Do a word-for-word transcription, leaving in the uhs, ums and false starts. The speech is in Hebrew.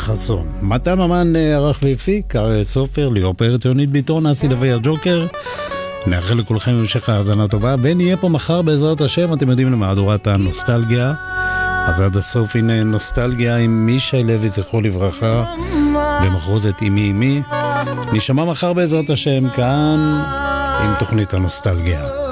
חסון. מתי ממן ערך והפיק, אריה סופר, ליאור פרץ, יונית ביטון, אסי לוי הג'וקר. נאחל לכולכם המשך האזנה טובה, ונהיה פה מחר בעזרת השם, אתם יודעים, למהדורת הנוסטלגיה. אז עד הסוף הנה נוסטלגיה עם מישי לוי זכרו לברכה, במחרוזת אימי אימי. נשמע מחר בעזרת השם כאן עם תוכנית הנוסטלגיה.